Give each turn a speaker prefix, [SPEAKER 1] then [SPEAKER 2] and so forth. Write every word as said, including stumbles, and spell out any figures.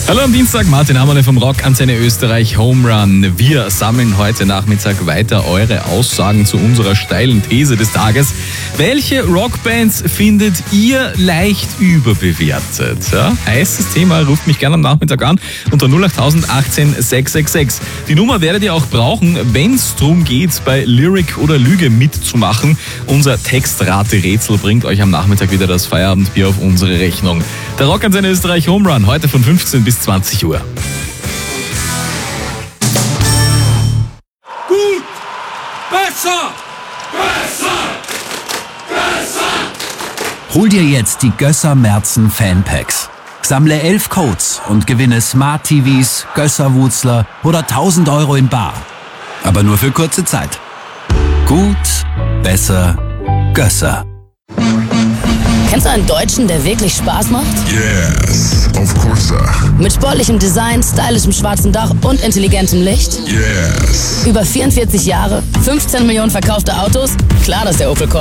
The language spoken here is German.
[SPEAKER 1] Hallo am Dienstag, Martin Hammerle vom Rock Antenne Österreich Home Run. Wir sammeln heute Nachmittag weiter eure Aussagen zu unserer steilen These des Tages. Welche Rockbands findet ihr leicht überbewertet? Ja, heißes Thema, ruft mich gerne am Nachmittag an unter null acht null achtzehn sechs sechs sechs. Die Nummer werdet ihr auch brauchen, wenn es darum geht, bei Lyric oder Lüge mitzumachen. Unser Textrate-Rätsel bringt euch am Nachmittag wieder das Feierabendbier auf unsere Rechnung. Der Rock Antenne Österreich Home Run, heute von fünfzehn bis zwanzig Uhr.
[SPEAKER 2] Gut! Besser! Besser! Besser!
[SPEAKER 3] Hol dir jetzt die Gösser Märzen Fanpacks. Sammle elf Codes und gewinne Smart T Vs, Gösser Wutzler oder tausend Euro in bar. Aber nur für kurze Zeit. Gut, besser, Gösser.
[SPEAKER 4] Kennst du einen Deutschen, der wirklich Spaß macht?
[SPEAKER 5] Yes, of course, sir.
[SPEAKER 4] Mit sportlichem Design, stylischem schwarzen Dach und intelligentem Licht?
[SPEAKER 5] Yes.
[SPEAKER 4] Über vierundvierzig Jahre, fünfzehn Millionen verkaufte Autos? Klar, dass der Opel